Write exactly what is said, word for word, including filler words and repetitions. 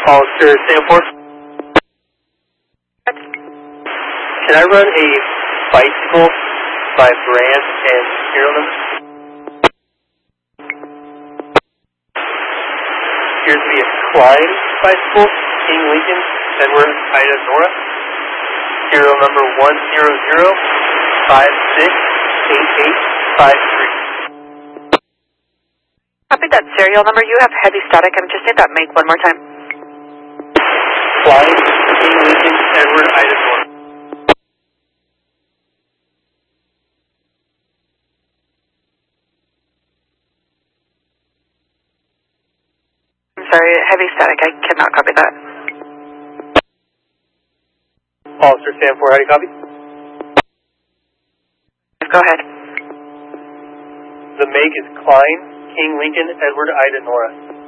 Hollister, Singapore. Can I run a bicycle by brand and serial number? Appears to be a Klein bicycle, King Lincoln, Edward, Ida, Nora. Serial number one zero zero five six eight eight five three. Copy that serial number. You have heavy static. I just need that make one more time. Klein, King Lincoln, Edward, Ida, Nora. I'm sorry, heavy static. I cannot copy that. Hollister, Stanford, how do you copy? Go ahead. The make is Klein, King Lincoln, Edward, Ida, Nora.